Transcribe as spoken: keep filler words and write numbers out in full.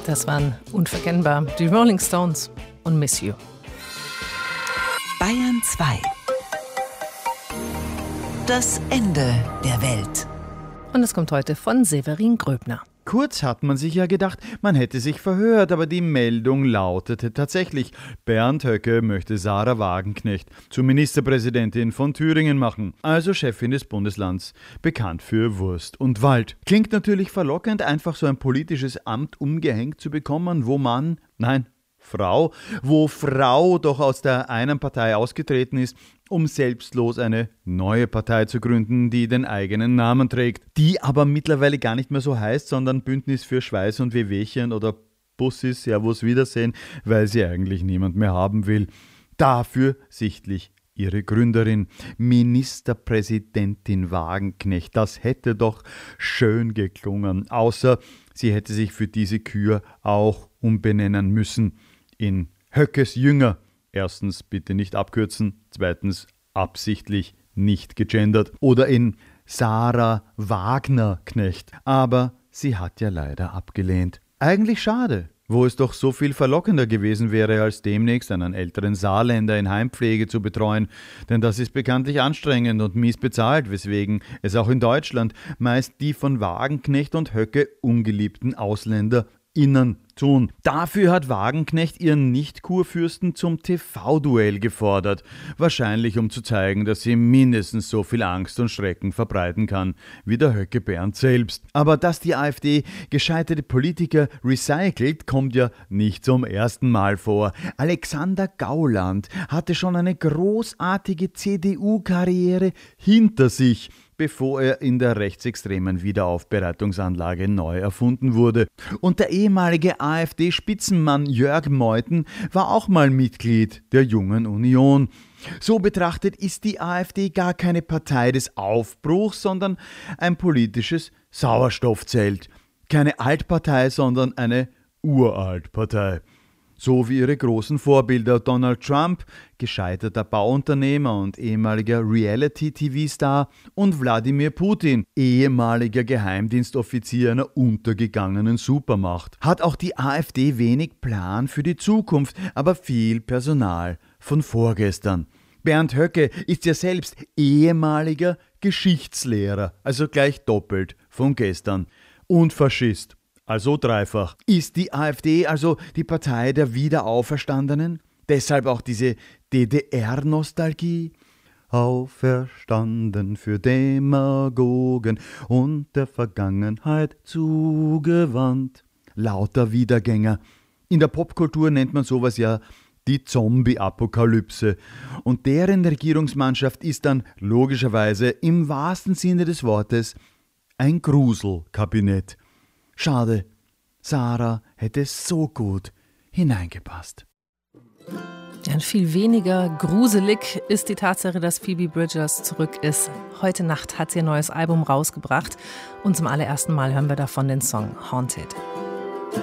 Das waren unverkennbar die Rolling Stones und Miss You. Bayern zwei. Das Ende der Welt. Und es kommt heute von Severin Gröbner. Kurz hat man sich ja gedacht, man hätte sich verhört, aber die Meldung lautete tatsächlich: Bernd Höcke möchte Sarah Wagenknecht zur Ministerpräsidentin von Thüringen machen, also Chefin des Bundeslands, bekannt für Wurst und Wald. Klingt natürlich verlockend, einfach so ein politisches Amt umgehängt zu bekommen, wo man, nein, Frau, wo Frau doch aus der einen Partei ausgetreten ist, um selbstlos eine neue Partei zu gründen, die den eigenen Namen trägt, die aber mittlerweile gar nicht mehr so heißt, sondern Bündnis für Schweiß und Wehwehchen oder Bussi, Servus, Wiedersehen, weil sie eigentlich niemand mehr haben will. Dafür sichtlich ihre Gründerin, Ministerpräsidentin Wagenknecht. Das hätte doch schön geklungen, außer sie hätte sich für diese Kür auch umbenennen müssen in Höckes Jünger. Erstens bitte nicht abkürzen, zweitens absichtlich nicht gegendert, oder in Sarah Wagner-Knecht. Aber sie hat ja leider abgelehnt. Eigentlich schade, wo es doch so viel verlockender gewesen wäre, als demnächst einen älteren Saarländer in Heimpflege zu betreuen. Denn das ist bekanntlich anstrengend und mies bezahlt, weswegen es auch in Deutschland meist die von Wagenknecht und Höcke ungeliebten Ausländer innen tun. Dafür hat Wagenknecht ihren Nicht-Kurfürsten zum T V-Duell gefordert. Wahrscheinlich, um zu zeigen, dass sie mindestens so viel Angst und Schrecken verbreiten kann wie der Höcke Bernd selbst. Aber dass die AfD gescheiterte Politiker recycelt, kommt ja nicht zum ersten Mal vor. Alexander Gauland hatte schon eine großartige C D U-Karriere hinter sich, bevor er in der rechtsextremen Wiederaufbereitungsanlage neu erfunden wurde. Und der ehemalige AfD-Spitzenmann Jörg Meuthen war auch mal Mitglied der Jungen Union. So betrachtet ist die AfD gar keine Partei des Aufbruchs, sondern ein politisches Sauerstoffzelt. Keine Altpartei, sondern eine Uraltpartei. So wie ihre großen Vorbilder Donald Trump, gescheiterter Bauunternehmer und ehemaliger Reality-T V-Star, und Wladimir Putin, ehemaliger Geheimdienstoffizier einer untergegangenen Supermacht. Hat auch die AfD wenig Plan für die Zukunft, aber viel Personal von vorgestern. Bernd Höcke ist ja selbst ehemaliger Geschichtslehrer, also gleich doppelt von gestern. Und Faschist. Also dreifach. Ist die AfD also die Partei der Wiederauferstandenen? Deshalb auch diese D D R-Nostalgie? Auferstanden für Demagogen und der Vergangenheit zugewandt. Lauter Wiedergänger. In der Popkultur nennt man sowas ja die Zombie-Apokalypse. Und deren Regierungsmannschaft ist dann logischerweise im wahrsten Sinne des Wortes ein Gruselkabinett. Schade, Sarah hätte so gut hineingepasst. Ja, und viel weniger gruselig ist die Tatsache, dass Phoebe Bridgers zurück ist. Heute Nacht hat sie ein neues Album rausgebracht und zum allerersten Mal hören wir davon den Song Haunted.